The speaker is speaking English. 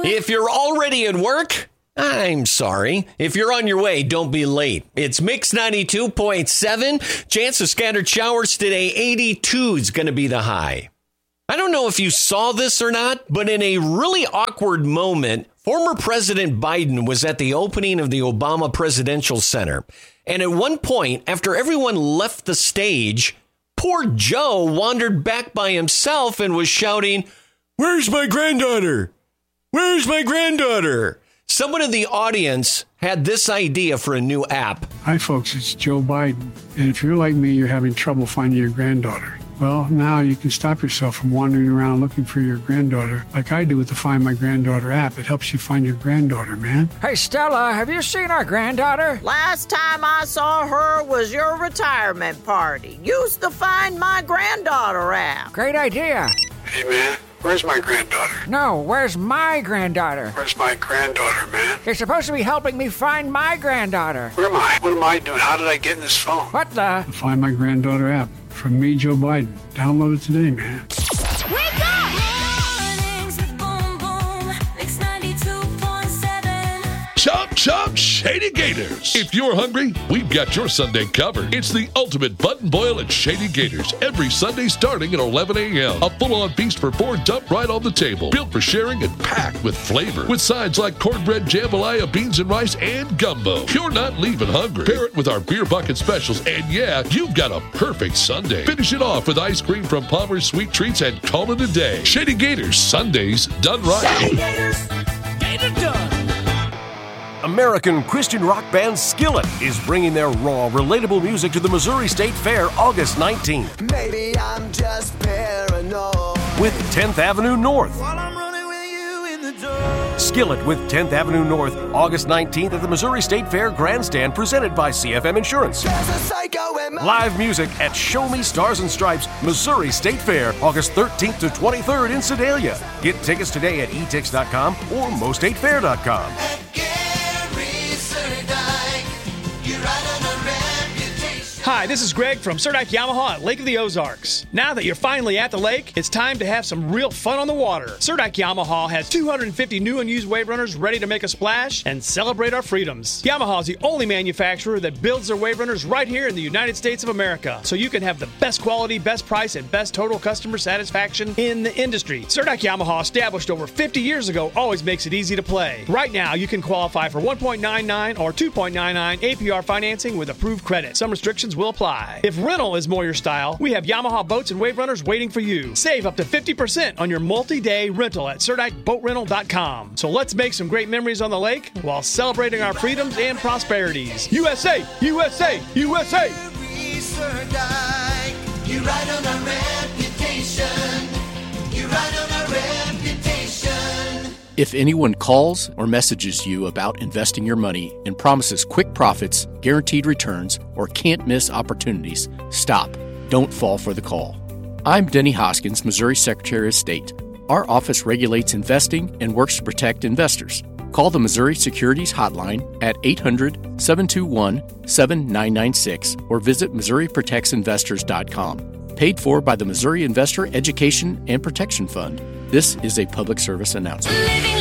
If you're already at work, I'm sorry. If you're on your way, don't be late. It's Mix 92.7. Chance of scattered showers today. 82 is going to be the high. I don't know if you saw this or not, but in a really awkward moment, former President Biden was at the opening of the Obama Presidential Center. And at one point, after everyone left the stage, poor Joe wandered back by himself and was shouting, "Where's my granddaughter? Where's my granddaughter?" Someone in the audience had this idea for a new app. Hi, folks, it's Joe Biden. And if you're like me, you're having trouble finding your granddaughter. Well, now you can stop yourself from wandering around looking for your granddaughter like I do with the Find My Granddaughter app. It helps you find your granddaughter, man. Hey, Stella, have you seen our granddaughter? Last time I saw her was your retirement party. Use the Find My Granddaughter app. Great idea. Hey, man, where's my granddaughter? No, where's my granddaughter? Where's my granddaughter, man? You're supposed to be helping me find my granddaughter. Where am I? What am I doing? How did I get in this phone? What the? The Find My Granddaughter app. From me, Joe Biden. Download it today, man. Wake up! Mornings with Boom Boom. Mix 92.7. Chop, chop, Shady Gators. If you're hungry, we've got your Sunday covered. It's the ultimate button boil at Shady Gators. Every Sunday starting at 11 a.m. A full-on feast for four dumped right on the table. Built for sharing and packed with flavor. With sides like cornbread, jambalaya, beans and rice, and gumbo. You're not leaving hungry. Pair it with our beer bucket specials, and yeah, you've got a perfect Sunday. Finish it off with ice cream from Palmer's Sweet Treats and call it a day. Shady Gators, Sundays done right. Shady Gators, get it done. American Christian rock band Skillet is bringing their raw, relatable music to the Missouri State Fair August 19th. Maybe I'm just paranoid. With 10th Avenue North. While I'm running with you in the door. Skillet with 10th Avenue North, August 19th at the Missouri State Fair Grandstand, presented by CFM Insurance. There's a psycho in my Live music at Show Me Stars and Stripes, Missouri State Fair, August 13th to 23rd in Sedalia. Get tickets today at etix.com or mostatefair.com. Hi, this is Greg from Surdyke Yamaha at Lake of the Ozarks. Now that you're finally at the lake, it's time to have some real fun on the water. Surdyke Yamaha has 250 new and used wave runners ready to make a splash and celebrate our freedoms. Yamaha is the only manufacturer that builds their wave runners right here in the United States of America, so you can have the best quality, best price, and best total customer satisfaction in the industry. Surdyke Yamaha, established over 50 years ago, always makes it easy to play. Right now, you can qualify for 1.99 or 2.99 APR financing with approved credit. Some restrictions will apply. If rental is more your style, we have Yamaha boats and wave runners waiting for you. Save up to 50% on your multi-day rental at SurdikeBoatRental.com. So let's make some great memories on the lake while celebrating our freedoms and prosperities. USA! USA! USA! You ride on a reputation. You ride on a reputation. If anyone calls or messages you about investing your money and promises quick profits, guaranteed returns, or can't miss opportunities, stop. Don't fall for the call. I'm Denny Hoskins, Missouri Secretary of State. Our office regulates investing and works to protect investors. Call the Missouri Securities Hotline at 800-721-7996 or visit MissouriProtectsInvestors.com. Paid for by the Missouri Investor Education and Protection Fund. This is a public service announcement. Living